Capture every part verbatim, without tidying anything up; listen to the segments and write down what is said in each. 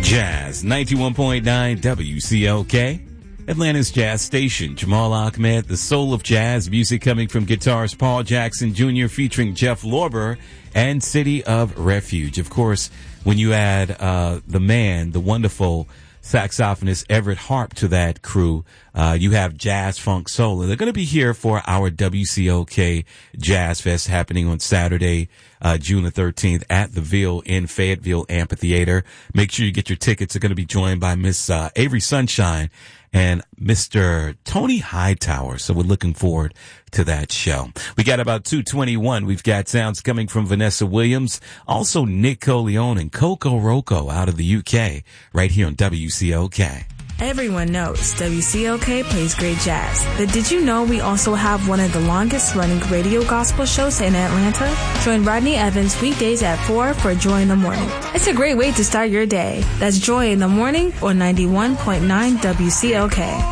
Jazz ninety-one point nine W C L K, Atlanta's jazz station. Jamal Ahmed, the soul of jazz music, coming from guitarist Paul Jackson Junior featuring Jeff Lorber and City of Refuge. Of course, when you add uh the man, the wonderful saxophonist Everett Harp to that crew, uh you have jazz, funk, soul. And they're going to be here for our W C L K Jazz Fest happening on Saturday, uh June the thirteenth at the Ville in Fayetteville Amphitheater. Make sure you get your tickets. They're going to be joined by Miss uh, Avery Sunshine and Mister Tony Hightower. So we're looking forward to that show. We got about two twenty-one. We've got sounds coming from Vanessa Williams, also Nick Coleone and Coco Roco out of the U K, right here on W C L K. Everyone knows W C L K plays great jazz, but did you know we also have one of the longest running radio gospel shows in Atlanta? Join Rodney Evans weekdays at four for Joy in the Morning. It's a great way to start your day. That's Joy in the Morning on ninety-one point nine W C L K.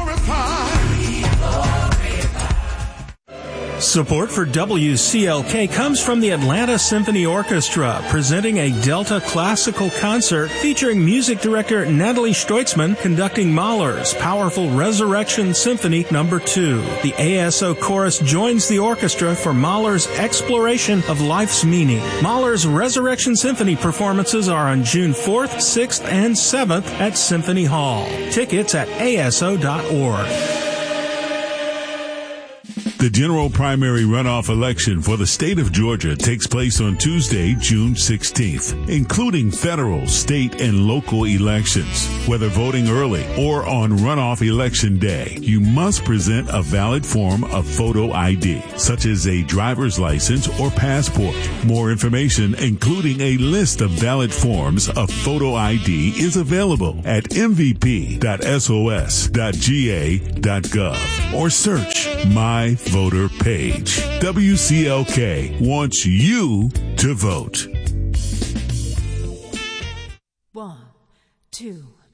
Support for W C L K comes from the Atlanta Symphony Orchestra, presenting a Delta classical concert featuring music director Natalie Stoitzman conducting Mahler's powerful Resurrection Symphony number two. The A S O Chorus joins the orchestra for Mahler's exploration of life's meaning. Mahler's Resurrection Symphony performances are on June fourth, sixth, and seventh at Symphony Hall. Tickets at A S O dot org. The general primary runoff election for the state of Georgia takes place on Tuesday, June sixteenth, including federal, state, and local elections. Whether voting early or on runoff election day, you must present a valid form of photo I D, such as a driver's license or passport. More information, including a list of valid forms of photo I D, is available at m v p dot s o s dot g a dot gov or search My Voter Page. W C L K wants you to vote. One, two.